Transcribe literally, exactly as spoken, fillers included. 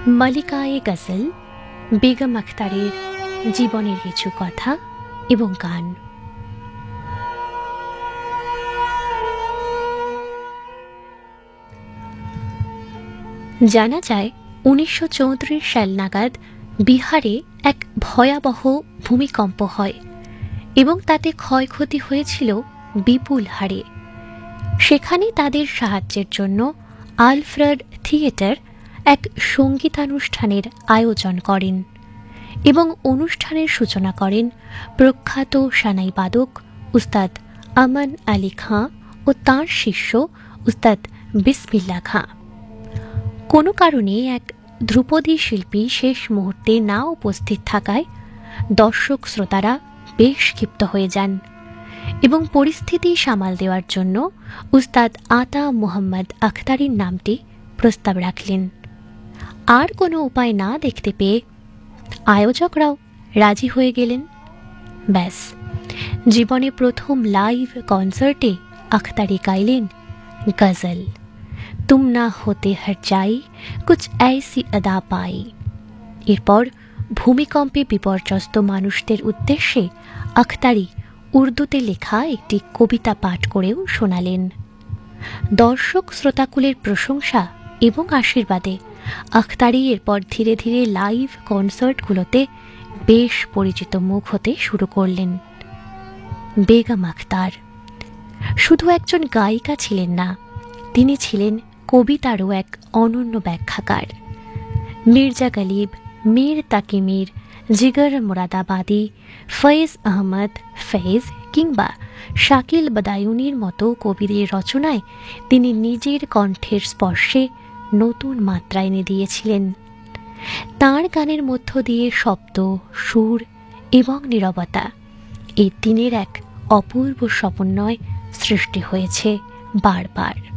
মালিকায়ে গজল বেগম আখতারের জীবনের কিছু কথা এবং গান। জানা যায় উনিশশো চৌত্রিশ সাল নাগাদ বিহারে এক ভয়াবহ ভূমিকম্প হয় এবং তাতে ক্ষয়ক্ষতি হয়েছিল বিপুল হারে। সেখানে তাদের সাহায্যের জন্য আলফ্রেড থিয়েটার এক সঙ্গীতানুষ্ঠানের আয়োজন করেন এবং অনুষ্ঠানের সূচনা করেন প্রখ্যাত সানাই বাদক উস্তাদ আমান আলী খাঁ ও তাঁর শিষ্য উস্তাদ বিসমিল্লাহ খাঁ। কোনো কারণে এক ধ্রুপদী শিল্পী শেষ মুহূর্তে না উপস্থিত থাকায় দর্শক শ্রোতারা বেশ ক্ষিপ্ত হয়ে যান এবং পরিস্থিতি সামাল দেওয়ার জন্য উস্তাদ আতা মুহাম্মদ আখতারির নামটি প্রস্তাব রাখলেন। আর কোনো উপায় না দেখতে পেয়ে আয়োজকরাও রাজি হয়ে গেলেন। ব্যাস, জীবনে প্রথম লাইভ কনসার্টে আখতারি গাইলেন গজল তুম না হতে হর যাই কুছ ऐसी अदा পাই। এরপর ভূমিকম্পে বিপর্যস্ত মানুষদের উদ্দেশ্যে আখতারি উর্দুতে লেখা একটি কবিতা পাঠ করেও শোনালেন। দর্শক শ্রোতাকুলের প্রশংসা এবং আশীর্বাদে আখতারি এরপর ধীরে ধীরে লাইভ কনসার্টগুলোতে বেশ পরিচিত মুখ হতে শুরু করলেন। বেগম আখতার শুধু একজন গায়িকা ছিলেন না, তিনি ছিলেন কবিতারও এক অনন্য ব্যাখ্যাকার। মির্জা গালিব, মীর তাকি মীর, জিগর মুরাদাবাদী, ফয়েজ আহমদ ফেজ কিংবা শাকিল বদায়ুনির মতো কবিদের রচনায় তিনি নিজের কণ্ঠের স্পর্শে নতুন মাত্রা এনে দিয়েছিলেন। তাঁর গানের মধ্য দিয়ে শব্দ, সুর এবং নীরবতা এই তিনের এক অপূর্ব সমন্বয় সৃষ্টি হয়েছে বারবার।